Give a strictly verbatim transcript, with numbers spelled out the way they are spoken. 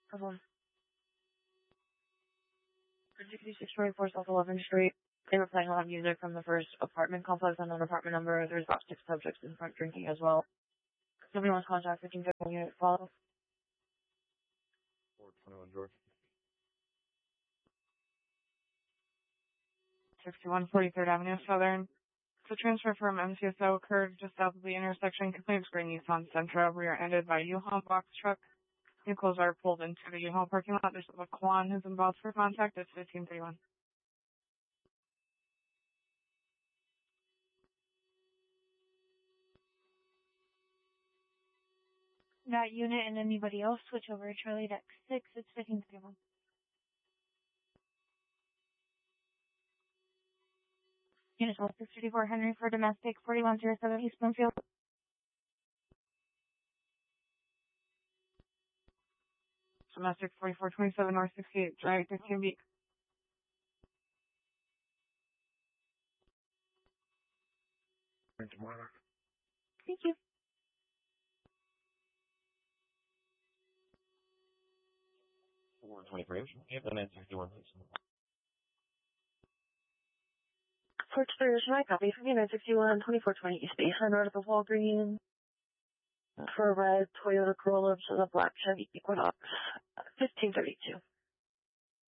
Problem. sixty-six twenty-four South eleventh Street. They were playing loud music from the first apartment complex, unknown apartment number. There's about six subjects in front drinking as well. Nobody wants contact. fifteen fifty-one unit follow. four twenty-one George. sixty-one forty-third Avenue Southern. The transfer from M C S O occurred just south of the intersection. Complaints Green Nissan Sentra, rear-ended by U-Haul box truck. Vehicles are pulled into the U-Haul parking lot. There's a Kwan who's involved for contact. It's fifteen thirty-one. That unit and anybody else switch over to Charlie Deck six. It's fifteen thirty-one. Unit six thirty-four Henry for domestic forty-one oh seven East Bloomfield. Domestic forty-four twenty-seven North sixty-eight Drive, fifteen B. Thank you, Marla. Thank you. four twenty-three. Yep, the nine sixty-one. Port Square, I copy from Unit sixty-one, twenty-four twenty East Baseline Road at the Walgreens. For a red Toyota Corolla to the black Chevy Equinox. fifteen thirty-two.